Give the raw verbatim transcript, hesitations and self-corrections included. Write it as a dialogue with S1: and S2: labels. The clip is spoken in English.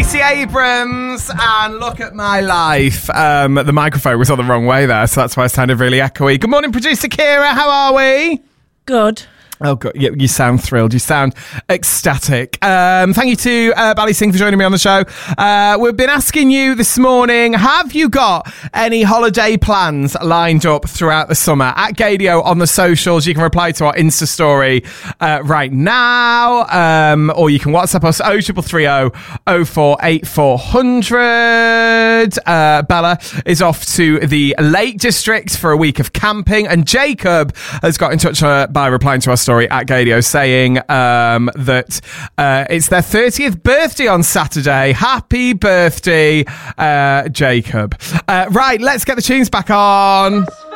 S1: Stacey Abrams and Look at My Life. Um, the microphone was on the wrong way there, so that's why it sounded really echoey. Good morning, producer Kira. How are we?
S2: Good.
S1: Oh, God. You, you sound thrilled. You sound ecstatic. Um, thank you to uh, Bally Singh for joining me on the show. Uh, we've been asking you this morning, have you got any holiday plans lined up throughout the summer? At Gadio on the socials, you can reply to our Insta story uh, right now, um, or you can WhatsApp us oh three three oh, oh four eight four hundred. Uh, Bella is off to the Lake District for a week of camping, and Jacob has got in touch uh, by replying to our story at Gadio saying um, that uh, it's their thirtieth birthday on Saturday. Happy birthday, uh, Jacob. Uh, right, let's get the tunes back on.